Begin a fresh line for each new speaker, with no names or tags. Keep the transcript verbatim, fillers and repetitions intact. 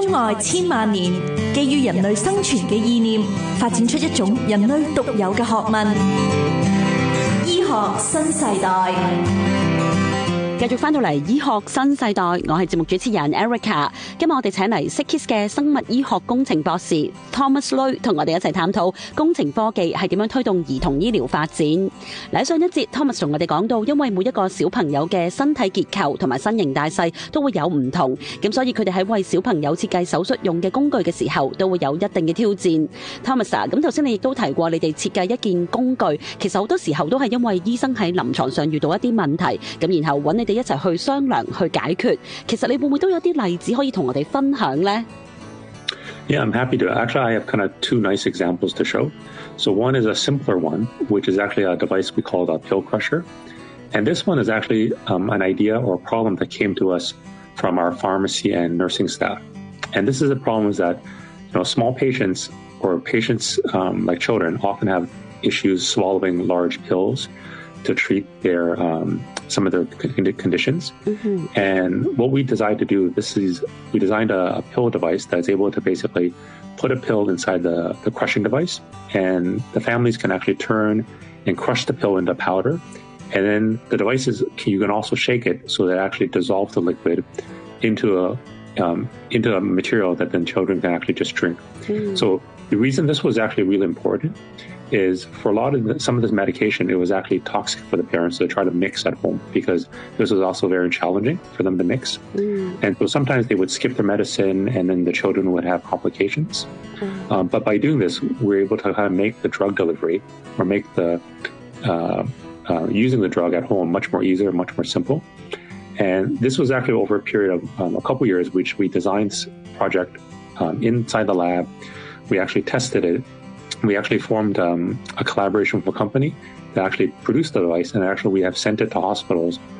之外千萬年，基於人類生存嘅意念，發展出一種人類獨有嘅學問——醫學新世代。
繼續翻到嚟醫學新世代，我係節目主持人 Erica。今日我哋請嚟 Sick Kids 嘅生物醫學工程博士 Thomas Lui 同我哋一齊探討工程科技係點樣推動兒童醫療發展。喺上一節 Thomas 同我哋講到，因為每一個小朋友嘅身體結構同埋身形大細都會有唔同，咁所以佢哋喺為小朋友設計手術用嘅工具嘅時候，都會有一定嘅挑戰。Thomas 啊，咁頭先你亦都提過，你哋設計一件工具，其實好多時候都係因為醫生喺臨床上遇到一啲問題，咁然後揾你哋一齊去商量去解決。其實你會唔會都有啲例子可以同我哋分享呢？
Yeah, I'm happy to. Actually, I have kind of two nice examples to show. So one is a simpler one, which is actually a device we call a pill crusher. And this one is actually um, an idea or a problem that came to us from our pharmacy and nursing staff. And this is the problem is that, you know, small patients or patients um, like children often have issues swallowing large pills to treat their um, some of their conditions. Mm-hmm. And what we decided to do, this is we designed a, a pill device that's able to basically put a pill inside the, the crushing device, and the families can actually turn and crush the pill into powder. And then the device is, you can also shake it so that it actually dissolves the liquid into a um, into a material that then children can actually just drink. Mm-hmm. So the reason this was actually really important is for a lot of the, some of this medication, it was actually toxic for the parents to try to mix at home because this was also very challenging for them to mix. Mm. And so sometimes they would skip their medicine and then the children would have complications. Mm. Um, but by doing this, we're able to kind of make the drug delivery or make the uh, uh, using the drug at home much more easier, much more simple. And this was actually over a period of um, a couple years, which we designed this project um, inside the lab. We actually tested it. We actually formed um, a collaboration with a company that actually produced the device, and actually we have sent it to hospitals